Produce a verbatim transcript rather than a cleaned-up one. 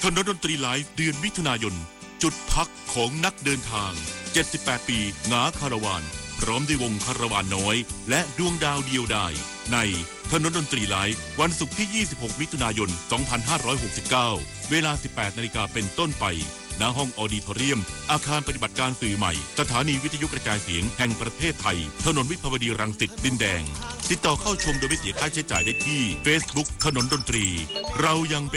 นนดนตรีไลฟ์เดือนมิถุนายนจุดพักของนักเดินทางเจ็ดสิบแปดปีงาคาราวานพร้อมด้วยวงคาราวานน้อยและดวงดาวเดียวดายในถนนดนตรีไลฟ์วันศุกร์ที่ยี่สิบหกมิถุนายนสองพันห้าร้อยหกสิบเก้าเวลา สิบแปดนาฬิกาเป็นต้นไปณห้องออดิทอเรียมอาคารปฏิบัติการสื่อใหม่สถานีวิทยุกระจายเสียงแห่งประเทศไทยถนนวิภาวดีรังสิตดินแดงติดต่อเข้าชมโดยไม่เสียค่าใช้จ่ายได้ที่ Facebook ถนนดนตรีเรายังเป็น